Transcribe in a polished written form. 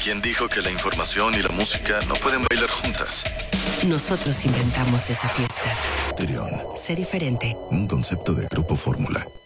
¿Quién dijo que la información y la música no pueden bailar juntas? Nosotros inventamos esa fiesta. Tyrion. Sé diferente. Un concepto de Grupo Fórmula.